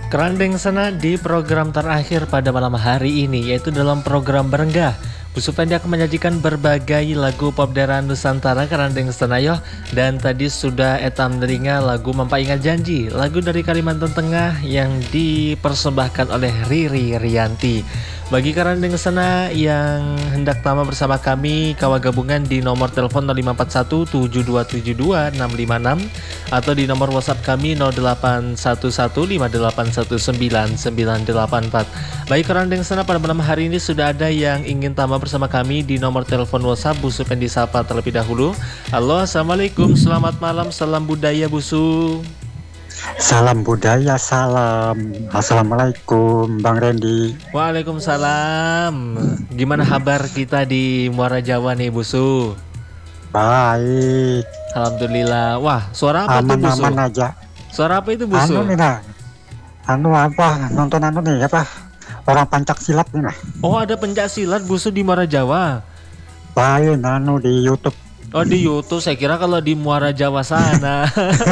Kerandeng Sena di program terakhir pada malam hari ini, yaitu dalam program Berenggah. Bu Supendi akan menyajikan berbagai lagu pop daerah Nusantara Kerandeng Sena yo. Dan tadi sudah etam deringa lagu Mampaingat Janji, lagu dari Kalimantan Tengah yang dipersembahkan oleh Riri Rianti. Bagi Kerandeng Sena yang hendak tamat bersama kami, kawa gabungan di nomor telepon 0541 7272 656 atau di nomor WhatsApp kami 0811 58199984. Baik Kerandeng Sena, pada malam hari ini sudah ada yang ingin tamat bersama kami di nomor telepon WhatsApp. Bu Supendi sapa terlebih dahulu. Halo, assalamualaikum, selamat malam, salam budaya Bu Su. Salam budaya, salam. Assalamualaikum Bang Randy. Waalaikumsalam. Gimana kabar kita di Muara Jawa nih Bu Su? Baik. Alhamdulillah. Wah, suara apa tuh Bu Su? Aman-aman aja. Suara apa itu Bu Su? Nonton orang pencak silat nih nah. Oh, ada pencak silat Bu Su di Muara Jawa. Baik, di YouTube. Oh, di YouTube. Saya kira kalau di Muara Jawa sana.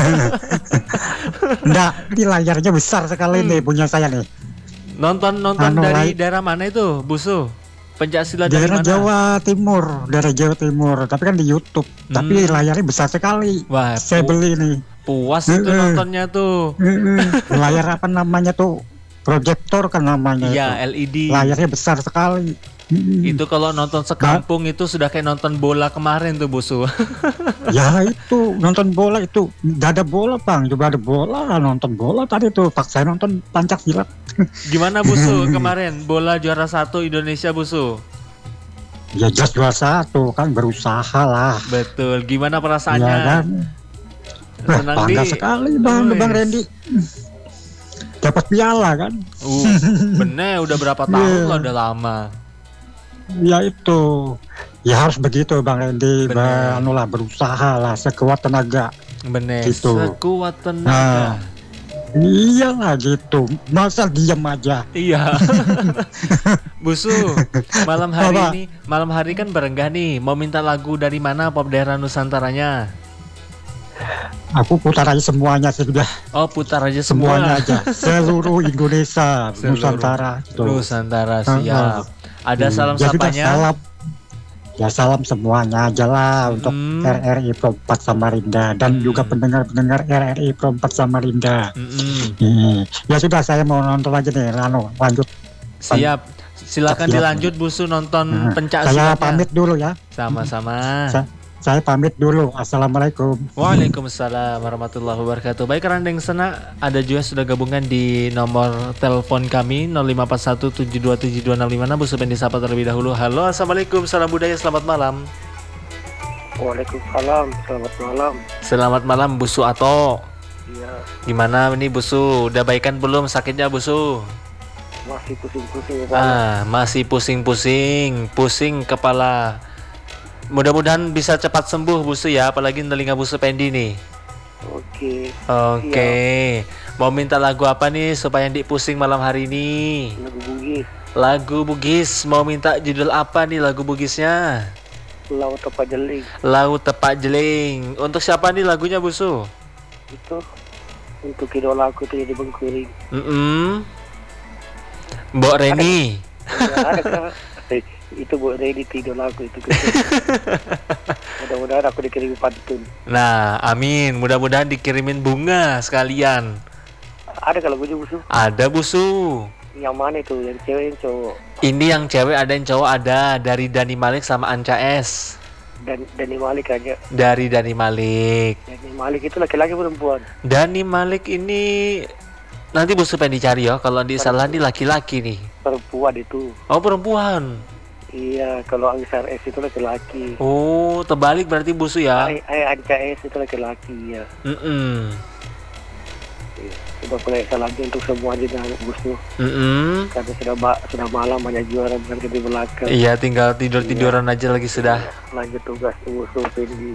Enggak, di layarnya besar sekali nih punya saya nih. Nonton dari daerah mana itu, Bu Su? Pencak silat dari daerah mana? Daerah Jawa Timur, tapi kan di YouTube. Tapi layarnya besar sekali. Wah, saya beli nih. Puas itu nontonnya tuh. Layar apa namanya tuh? Proyektor kan namanya. Iya, itu. LED. Layarnya besar sekali. Itu kalau nonton sekampung itu sudah kayak nonton bola kemarin tuh Bu Su. Ya itu nonton bola itu gak ada bola Bang, coba ada bola, nonton bola tadi tuh paksa nonton pencak silat. Gimana Bu Su kemarin bola juara 1 Indonesia Bu Su? Ya jelas juara 1 kan, berusaha lah. Betul, gimana perasaannya? Ya kan. Bangga sekali Bang Randy. Dapat piala kan. Bener, udah berapa tahun loh, udah lama. Ya itu, ya harus begitu Bang Randy, berusaha lah sekuat tenaga. Bener, gitu. Sekuat tenaga. Iyalah gitu, masa diam aja. Iya. Bu Su, malam hari kan Berenggah nih, mau minta lagu dari mana pop daerah Nusantaranya? Aku putar aja semuanya sudah. Oh, putar aja semuanya aja. Seluruh Indonesia, Nusantara gitu. Nusantara, siap. Ada salam sapanya? Salam semuanya aja lah untuk RRI Pro 4 Samarinda dan juga pendengar-pendengar RRI Pro 4 Samarinda. Ya sudah, saya mau nonton aja nih, lanjut. Siap. Silakan dilanjut Bu Su nonton pencak silatnya. Saya pamit dulu ya. Sama-sama. Saya pamit dulu. Assalamualaikum. Waalaikumsalam warahmatullahi wabarakatuh. Baik Kerandeng Sena, ada juga sudah gabungan di nomor telepon kami 054172725656. Bu Supendi sapa terlebih dahulu. Halo, assalamualaikum, salam budaya, selamat malam. Waalaikumsalam, selamat malam. Selamat malam Bu Su Ato. Iya. Gimana nih Bu Su? Udah baikan belum sakitnya Bu Su? Masih pusing-pusing ya. Masih pusing kepala. Mudah-mudahan bisa cepat sembuh Bu Su ya, apalagi telinga Bu Supendi nih. Oke. Mau minta lagu apa nih supaya Dik pusing malam hari ini? Lagu Bugis. Mau minta judul apa nih lagu Bugisnya? Laut Tepak Jeling. Laut Tepak Jeling. Untuk siapa nih lagunya Bu Su? Itu untuk idola aku tuh jadi Bengkuring. Mbok Reni. Ada itu buat ready tidur aku itu. Mudah-mudahan aku dikirimin pantun. Nah, amin. Mudah-mudahan dikirimin bunga sekalian. Ada kalau Bu Su? Ada Bu Su. Yang mana itu? Yang cewek yang cowok? Ini yang cewek, ada yang cowok, ada dari Dani Malik sama Anca S. Dani Malik aja. Dari Dani Malik. Dani Malik itu laki-laki perempuan? Dani Malik ini nanti Bu Su pengen dicari ya. Kalau di salah nih laki-laki nih. Perempuan itu. Oh, perempuan. Iya, kalau Angisar S itu laki-laki. Oh, terbalik berarti Bu Su ya? Anca S itu laki-laki ya. Coba mulai salam untuk semua aja Bu Su. Karena sudah malam, banyak juara bukan di belakang. Iya, tinggal tiduran aja lagi sudah. Lanjut tugas Bu Su Pendi.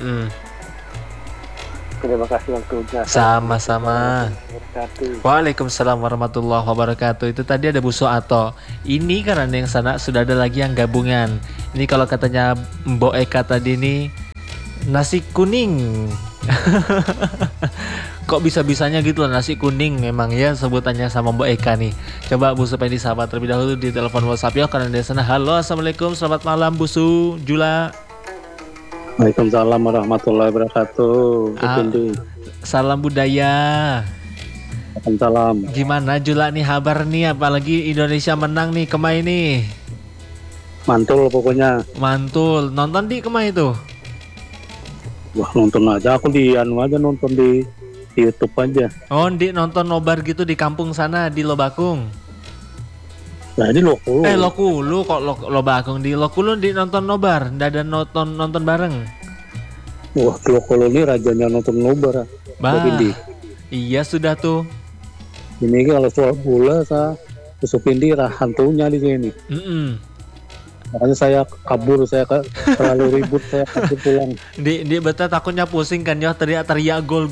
Terima kasih waktunya. Sama-sama. Waalaikumsalam warahmatullahi wabarakatuh. Itu tadi ada Bu Suato. Ini karena yang sana sudah ada lagi yang gabungan. Ini kalau katanya Mbok Eka tadi nih, nasi kuning. kok bisa-bisanya gitu loh nasi kuning memang ya sebutannya sama Mbak Eka nih. Coba Bu Supendi sahabat terlebih dahulu di telepon WhatsApp ya karena dari sana. Halo, assalamualaikum, selamat malam Bu Su Jula. Waalaikumsalam warahmatullahi wabarakatuh. Salam budaya. Waalaikumsalam. Gimana Jula nih kabar nih, apalagi Indonesia menang nih kemai nih. Mantul pokoknya. Mantul. Nonton di kemai itu? Wah, nonton aja, aku di nonton di YouTube aja. Oh, di nonton nobar gitu di kampung sana di Lobakung. Nah, di Lokulu. Lokulu kok Lobakung, di Lokulu di nonton nobar, nggak ada nonton bareng. Wah, Lokulu ini rajanya nonton nobar. Iya sudah tuh. Ini kalau soal bola saya Supindi hantunya di sini. Makanya saya kabur, terlalu ribut, saya kabur pulang. Di betul takutnya pusing kan ya, teriak gol.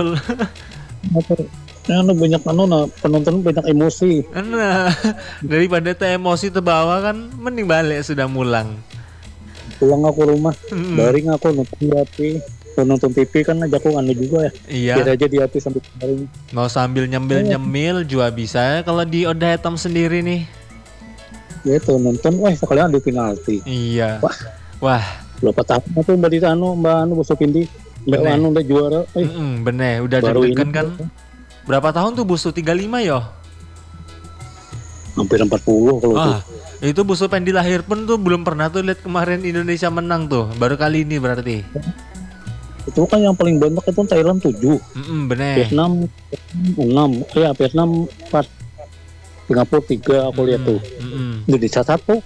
Nah, banyak penonton banyak emosi. Nah, daripada emosi terbawa kan mending balik sudah mulang. Pulang aku rumah, baring aku nonton TV kan aja aku juga ya. Iya. Biar aja di hati sambil baring. Mau sambil nyemil juga bisa kalau di Oda Hitam sendiri nih. Ya itu nonton, sekalian adu penalti. Iya. Wah. Berapa tahun tuh Mbak Bu Supindi, Mbak udah juara. Bener, udah deg-degan kan. Berapa tahun tuh Busu 35 ya? Hampir 40 kalau tuh. Itu Bu Supendi lahir pun tuh belum pernah tuh lihat kemarin Indonesia menang tuh. Baru kali ini berarti. Itu kan yang paling banyak itu Thailand 7. Bener. Vietnam 6. Ya, Vietnam 4. Singapura 3 aku lihat tuh. Indonesia 1.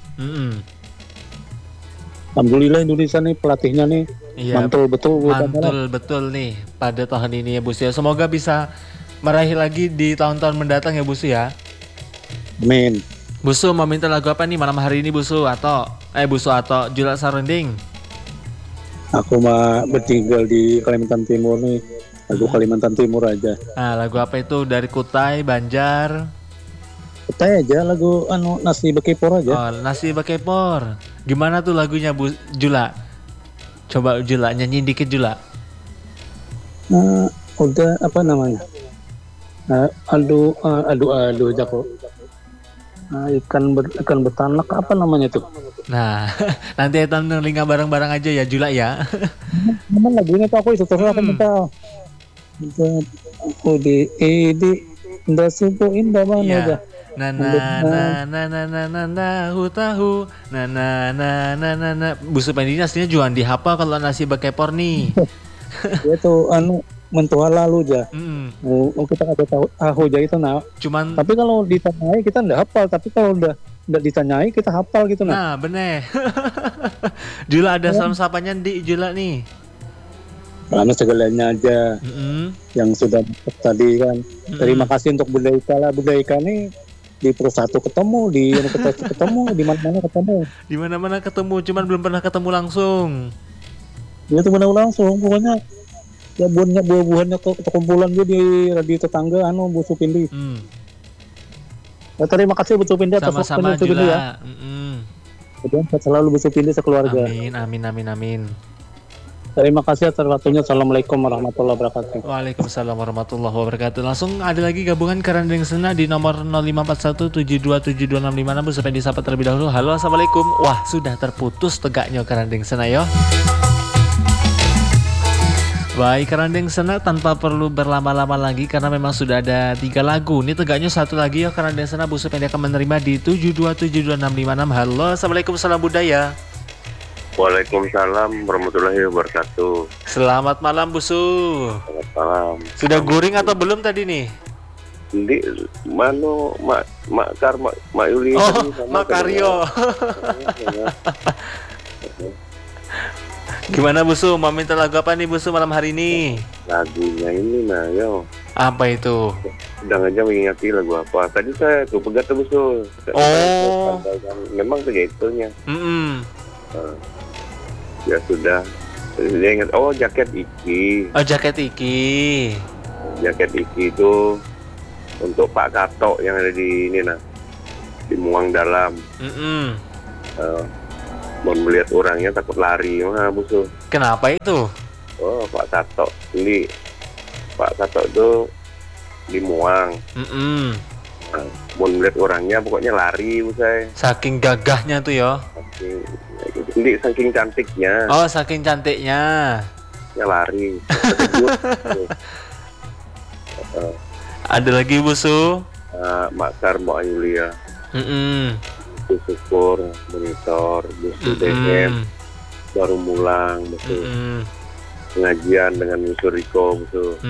Alhamdulillah Indonesia nih pelatihnya nih mantul betul nih pada tahun ini ya Bu ya. Semoga bisa meraih lagi di tahun-tahun mendatang ya Bu ya. Amin. Bu Su mau minta lagu apa nih malam hari ini Bu Su atau Jula Sarunding? Aku mah bertinggal di Kalimantan Timur nih. Lagu Kalimantan Timur aja. Nah, lagu apa itu dari Kutai, Banjar? Kutai aja lagu Nasi Bekepor aja. Oh, Nasi Bekepor. Gimana tuh lagunya Bu Jula? Coba Jula nyanyi dikit Jula. Udah apa namanya? Aduh Jako. Ikan betanak apa namanya tuh? Nah, nanti kita ngelinga bareng-barang aja ya Jula ya. Memang lagunya tuh aku itu terus aku minta. Aku di indah subuh indah mana aja. Tahu. Bu Supendi aslinya jualan di Hapa kalau Nasi Bekepor nih. Dia tuh mentua lalu aja. Kita ada tahu aja itu Cuman tapi kalau ditanyai kita nggak hafal, tapi kalau udah ditanyai kita hafal gitu Nah, bener. Jula ada salam sapanya di Jula nih. Karena segalanya aja yang sudah tadi kan. Terima kasih untuk Bunda Ika lah. Bunda Ika nih di Persatu ketemu, di ketemu, di mana-mana ketemu. Di mana-mana ketemu, cuman belum pernah ketemu langsung. Dia tuh benar langsung, pokoknya ya buah-buahannya kekumpulan dia di radio tetangga Bu Supindi. Ya, terima kasih Bu Supindi atas sama-sama waktunya Jula. Ya. Kemudian selalu Bu Supindi sekeluarga. Amin. Terima kasih atas waktunya. Assalamualaikum warahmatullahi wabarakatuh. Waalaikumsalam warahmatullahi wabarakatuh. Langsung ada lagi gabungan Kerandeng Sena di nomor 0541727265 Bu Supindi disapa terlebih dahulu. Halo, assalamualaikum. Wah, sudah terputus tegaknya Kerandeng Sena yo. Baik, Kerandeng Sena tanpa perlu berlama-lama lagi karena memang sudah ada 3 lagu. Ini tegaknya satu lagi ya Kerandeng Sena Bu Supindi akan menerima di 7272656. Halo, assalamualaikum, salam budaya. Waalaikumsalam warahmatullahi wabarakatuh. Selamat malam Bu Su. Selamat malam. Sudah guring atau belum tadi nih? Di Mano Mak Yuli. Mak Karyo. Gimana Bu Su? Mau minta lagu apa nih Bu Su malam hari ini? Lagunya ini yo. Apa itu? Sedang aja mengingati lagu apa. Tadi saya tuh pegat Bu Su. Memang begitunya. Ya sudah. Dia ingat jaket Iki. Jaket Iki. Jaket Iki itu untuk Pak Kato yang ada di ini di Muang Dalam. Mau melihat orangnya takut lari, Bu Su. Kenapa itu? Pak Kato ini Pak Katok itu dimuang. Nah, mau melihat orangnya pokoknya lari usai. Saking gagahnya tuh ya. Saking cantiknya. Oh, saking cantiknya. Ya lari. Ada lagi Busu? Makar Mbak Yulia. Busu Syukur, monitor, Busu DM, baru mulang, Busu. Pengajian dengan Busu Riko, Busu.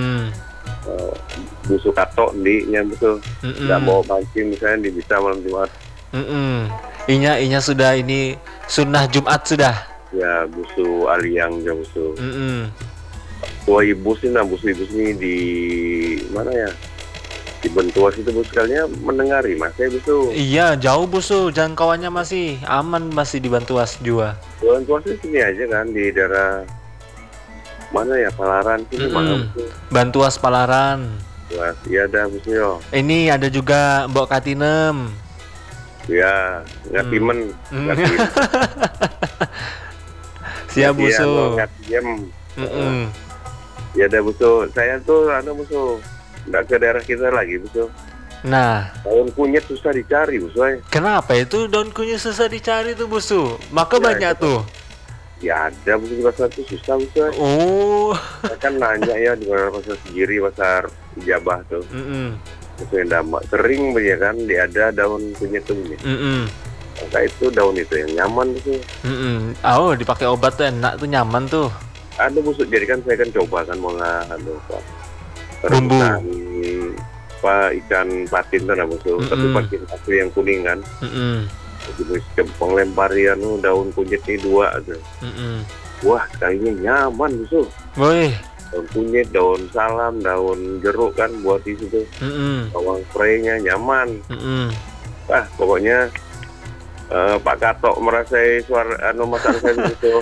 Busu Katok nya Busu. Nggak mau mancing misalnya bisa malam Jumat. Inya sudah ini sunnah Jumat sudah. Ya Busu Aliang ya Busu. Wah ibu sih, nah Busu ini di mana ya? Di Bentuas itu Busu sekalinya mendengari mas ya Busu. Iya jauh Busu, jangkauannya masih aman, masih di Bentuas juga. Bentuas itu sini aja kan, di daerah mana ya, Palaran sini mana Busu. Bentuas Palaran. Iya ada Busu yo. Ini ada juga Mbok Katinem. Ya, nggak timen. Siap Busu. Ya ada Busu. Saya tuh Busu, nggak ke daerah kita lagi Busu. Nah, daun kunyit susah dicari Busu. Kenapa itu daun kunyit susah dicari tuh Busu? Maka ya, banyak tuh. Ya ada Busu, di pasar tuh susah Busu. Oh. Saya kan nanya ya di pasar Segiri, pasar Ijabah tuh. Busu yang damak kering ya kan, dia ada daun kunyit tuh ini. Maka itu daun itu yang nyaman Busu. Oh, dipakai obat tuh enak tuh, nyaman tuh. Ada Busu, jadi kan saya kan coba kan malah bumbu ikan patin tuh Busu, tapi patin asli yang kuning kan. Jadi cempong lemparian daun kunyit ini 2 aja. Wah kayaknya nyaman Busu. Woi. Daun kunyit, daun salam, daun jeruk kan buat di situ. Bawang spraynya nyaman. Pokoknya Pak Katok merasai suara masakan saya begitu.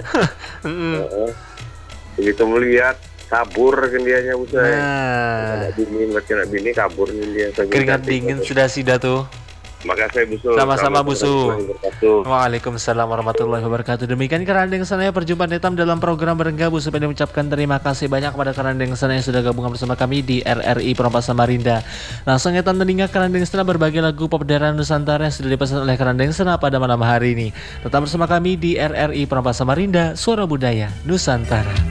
Begitu melihat kabur kan dianya Busu. Keringat bini kabur nih dia. Keringat dingin sudah sida tuh. Maka saya Busu. Sama-sama Busu. Waalaikumsalam warahmatullahi wabarakatuh. Demikian kerandeng sana perjumpaan hitam dalam program Berengga. Busu pengen mengucapkan terima kasih banyak kepada kerandeng sana yang sudah gabung bersama kami di RRI Perompak Samarinda. Langsung hitam telinga kerandeng sana berbagi lagu pop daerah Nusantara yang sudah dipesan oleh kerandeng sana pada malam hari ini. Tetap bersama kami di RRI Perompak Samarinda, Suara Budaya Nusantara.